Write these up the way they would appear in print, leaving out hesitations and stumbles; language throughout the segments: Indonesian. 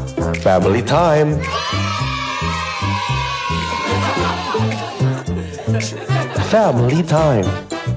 Family time. Family time.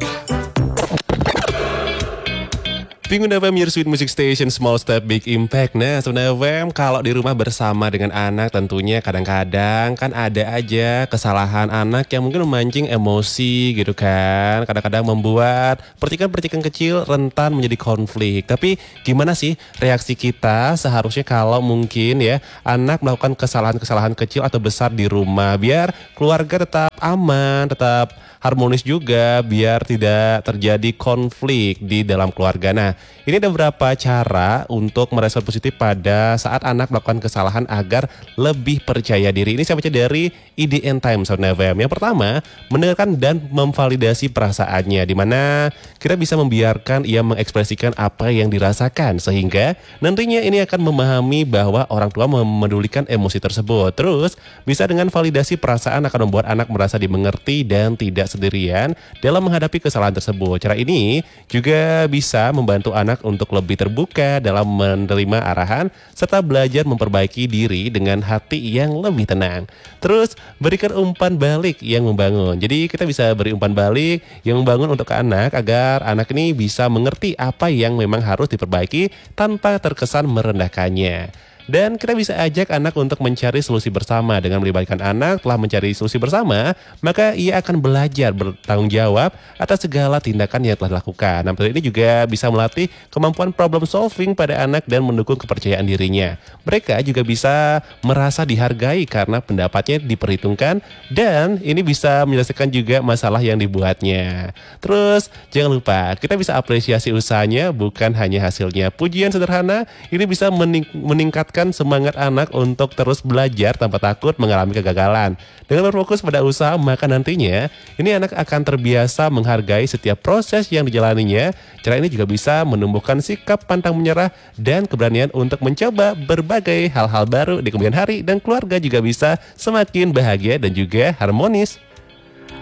Pengguna FM Your Sweet Music Station, Small Step Big Impact. Nah sebenarnya FM kalau di rumah bersama dengan anak tentunya kadang-kadang kan ada aja kesalahan anak yang mungkin memancing emosi gitu kan. Kadang-kadang membuat percikan-percikan kecil rentan menjadi konflik. Tapi gimana sih reaksi kita seharusnya kalau mungkin ya anak melakukan kesalahan-kesalahan kecil atau besar di rumah, biar keluarga tetap aman, tetap harmonis juga, biar tidak terjadi konflik di dalam keluarga. Nah, ini ada beberapa cara untuk merespon positif pada saat anak melakukan kesalahan agar lebih percaya diri. Ini saya baca dari IDN Times Sound FM. Yang pertama, mendengarkan dan memvalidasi perasaannya, di mana kita bisa membiarkan ia mengekspresikan apa yang dirasakan, sehingga nantinya ini akan memahami bahwa orang tua memedulikan emosi tersebut. Terus, bisa dengan validasi perasaan akan membuat anak merasa dimengerti dan tidak sendirian dalam menghadapi kesalahan tersebut. Cara ini juga bisa membantu anak untuk lebih terbuka dalam menerima arahan serta belajar memperbaiki diri dengan hati yang lebih tenang. Terus berikan umpan balik yang membangun. Jadi kita bisa beri umpan balik yang membangun untuk anak agar anak ini bisa mengerti apa yang memang harus diperbaiki tanpa terkesan merendahkannya. Dan kita bisa ajak anak untuk mencari solusi bersama. Dengan melibatkan anak telah mencari solusi bersama, maka ia akan belajar bertanggung jawab atas segala tindakan yang telah dilakukan. Nah, metode ini juga bisa melatih kemampuan problem solving pada anak dan mendukung kepercayaan dirinya. Mereka juga bisa merasa dihargai karena pendapatnya diperhitungkan, dan ini bisa menyelesaikan juga masalah yang dibuatnya. Terus jangan lupa kita bisa apresiasi usahanya, bukan hanya hasilnya. Pujian sederhana ini bisa meningkatkan semangat anak untuk terus belajar tanpa takut mengalami kegagalan. Dengan berfokus pada usaha, maka nantinya ini anak akan terbiasa menghargai setiap proses yang dijalaninya. Cara ini juga bisa menumbuhkan sikap pantang menyerah dan keberanian untuk mencoba berbagai hal-hal baru di kemudian hari, dan keluarga juga bisa semakin bahagia dan juga harmonis.